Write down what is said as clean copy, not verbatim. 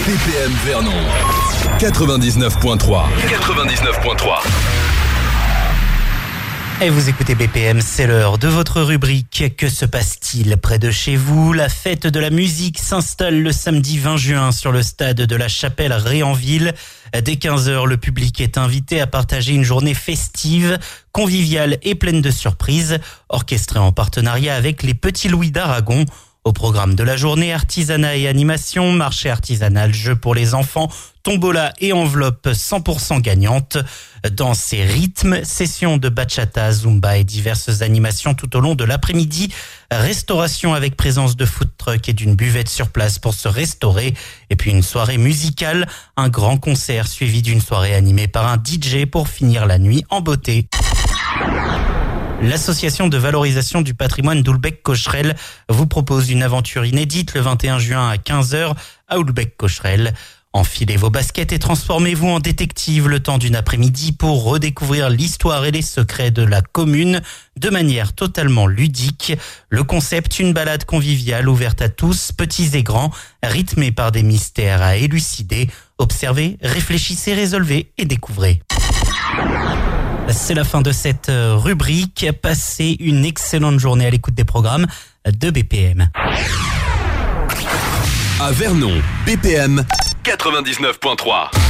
BPM Vernon 99.3. Et vous écoutez BPM, c'est l'heure de votre rubrique. Que se passe-t-il près de chez vous? La fête de la musique s'installe le samedi 20 juin sur le stade de la Chapelle-Réanville. Dès 15h, le public est invité à partager une journée festive, conviviale et pleine de surprises, orchestrée en partenariat avec les Petits Louis d'Aragon. Au programme de la journée, artisanat et animation, marché artisanal, jeux pour les enfants, tombola et enveloppe 100% gagnante. Dans ces rythmes, sessions de bachata, zumba et diverses animations tout au long de l'après-midi. Restauration avec présence de food truck et d'une buvette sur place pour se restaurer. Et puis une soirée musicale, un grand concert suivi d'une soirée animée par un DJ pour finir la nuit en beauté. L'association de valorisation du patrimoine d'Oulbec-Cocherel vous propose une aventure inédite le 21 juin à 15h à Oulbec-Cocherel. Enfilez vos baskets et transformez-vous en détective le temps d'une après-midi pour redécouvrir l'histoire et les secrets de la commune de manière totalement ludique. Le concept, une balade conviviale ouverte à tous, petits et grands, rythmée par des mystères à élucider. Observez, réfléchissez, résolvez et découvrez. C'est la fin de cette rubrique. Passez une excellente journée à l'écoute des programmes de BPM. À Vernon, BPM 99.3.